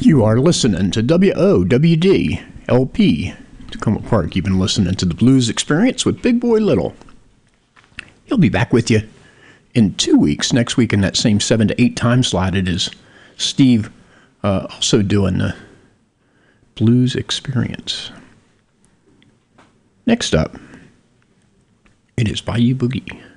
You are listening to WOWD LP Tacoma Park. You've been listening to the Blues Experience with Big Boy Little. He'll be back with you in 2 weeks. Next week in that same 7 to 8 time slot, it is Steve also doing the Blues Experience. Next up, it is Bayou Boogie.